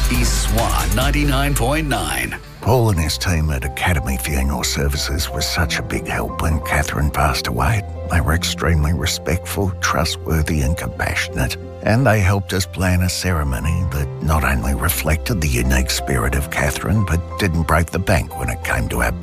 is Swan 99.9. Paul and his team at Academy Funeral Services was such a big help when Catherine passed away. They were extremely respectful, trustworthy and compassionate, and they helped us plan a ceremony that not only reflected the unique spirit of Catherine, but didn't break the bank when it came to our